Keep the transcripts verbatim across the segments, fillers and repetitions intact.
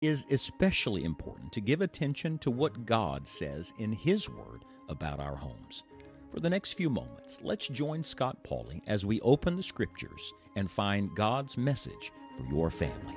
is especially important to give attention to what God says in His Word about our homes. For the next few moments, let's join Scott Pauley as we open the Scriptures and find God's message for your family.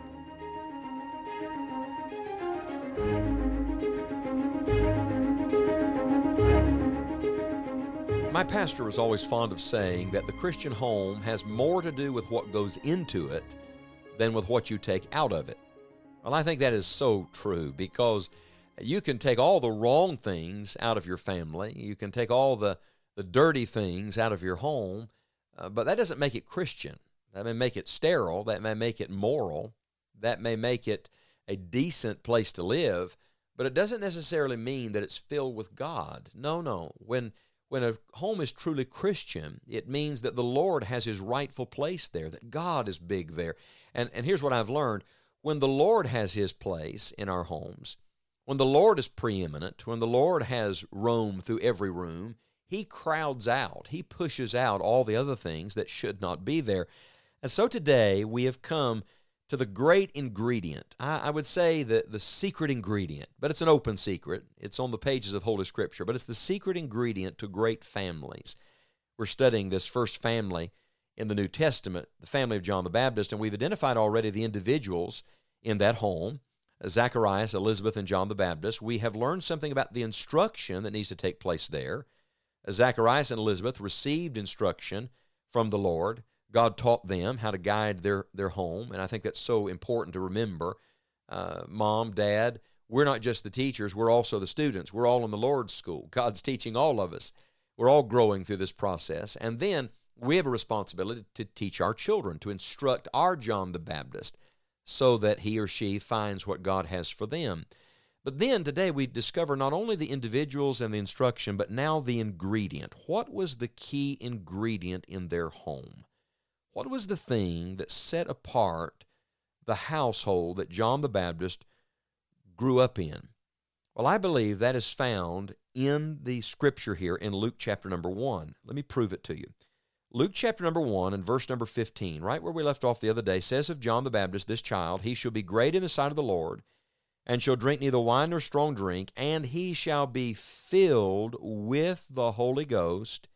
My pastor was always fond of saying that the Christian home has more to do with what goes into it than with what you take out of it. Well, I think that is so true, because you can take all the wrong things out of your family. You can take all the, the dirty things out of your home, uh, but that doesn't make it Christian. That may make it sterile. That may make it moral. That may make it a decent place to live, but it doesn't necessarily mean that it's filled with God. No, no. When When a home is truly Christian, it means that the Lord has His rightful place there, that God is big there. And, and here's what I've learned. When the Lord has His place in our homes, when the Lord is preeminent, when the Lord has roam through every room, He crowds out, He pushes out all the other things that should not be there. And so today we have come to the great ingredient. I, I would say the, the secret ingredient, but it's an open secret. It's on the pages of Holy Scripture, but it's the secret ingredient to great families. We're studying this first family in the New Testament, the family of John the Baptist, and we've identified already the individuals in that home, Zacharias, Elizabeth, and John the Baptist. We have learned something about the instruction that needs to take place there. Zacharias and Elizabeth received instruction from the Lord. God taught them how to guide their, their home, and I think that's so important to remember. Uh, Mom, Dad, we're not just the teachers, we're also the students. We're all in the Lord's school. God's teaching all of us. We're all growing through this process. And then we have a responsibility to teach our children, to instruct our John the Baptist so that he or she finds what God has for them. But then today we discover not only the individuals and the instruction, but now the ingredient. What was the key ingredient in their home? What was the thing that set apart the household that John the Baptist grew up in? Well, I believe that is found in the Scripture here in Luke chapter number one. Let me prove it to you. Luke chapter number one and verse number fifteen, right where we left off the other day, says of John the Baptist, this child, he shall be great in the sight of the Lord, and shall drink neither wine nor strong drink, and he shall be filled with the Holy Ghost,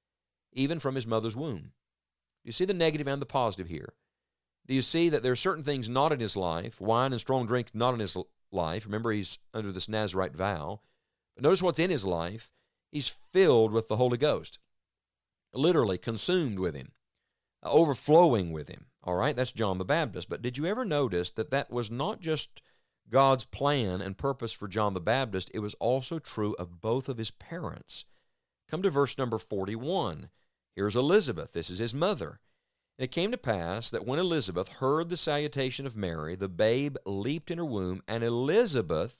even from his mother's womb. You see the negative and the positive here. Do you see that there are certain things not in his life, wine and strong drink not in his life? Remember, he's under this Nazirite vow. But notice what's in his life. He's filled with the Holy Ghost, literally consumed with him, overflowing with him. All right, that's John the Baptist. But did you ever notice that that was not just God's plan and purpose for John the Baptist? It was also true of both of his parents. Come to verse number forty-one. Here's Elizabeth. This is his mother. And it came to pass that when Elizabeth heard the salutation of Mary, the babe leaped in her womb, and Elizabeth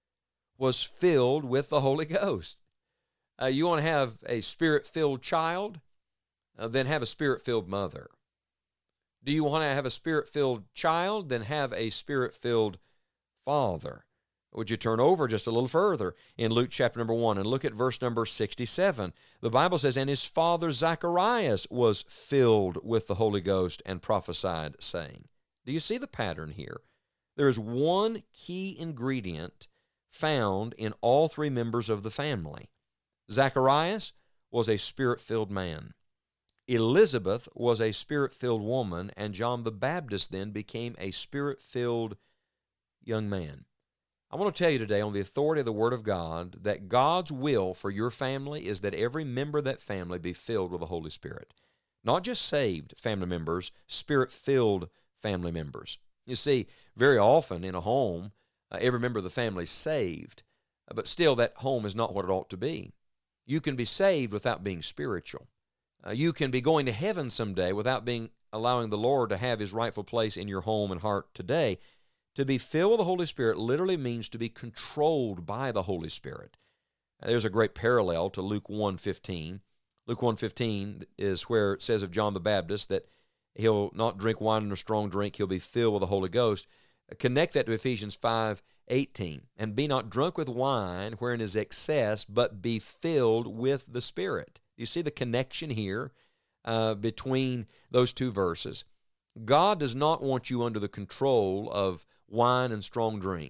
was filled with the Holy Ghost. Uh, you want to have a Spirit-filled child? Uh, then have a Spirit-filled mother. Do you want to have a Spirit-filled child? Then have a Spirit-filled father. Would you turn over just a little further in Luke chapter number one and look at verse number sixty-seven? The Bible says, and his father Zacharias was filled with the Holy Ghost and prophesied, saying. Do you see the pattern here? There is one key ingredient found in all three members of the family. Zacharias was a Spirit-filled man. Elizabeth was a Spirit-filled woman, and John the Baptist then became a Spirit-filled young man. I want to tell you today on the authority of the Word of God that God's will for your family is that every member of that family be filled with the Holy Spirit. Not just saved family members, Spirit-filled family members. You see, very often in a home, uh, every member of the family is saved, uh, but still that home is not what it ought to be. You can be saved without being spiritual. Uh, you can be going to heaven someday without being allowing the Lord to have His rightful place in your home and heart today. To be filled with the Holy Spirit literally means to be controlled by the Holy Spirit. There's a great parallel to Luke one fifteen. Luke one fifteen is where it says of John the Baptist that he'll not drink wine nor strong drink, he'll be filled with the Holy Ghost. Connect that to Ephesians five eighteen. And be not drunk with wine wherein is excess, but be filled with the Spirit. You see the connection here uh, between those two verses. God does not want you under the control of wine and strong drink.